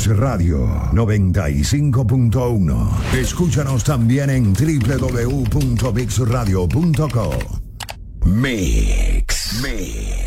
Mix Radio 95.1. Escúchanos también en www.mixradio.co. Mix.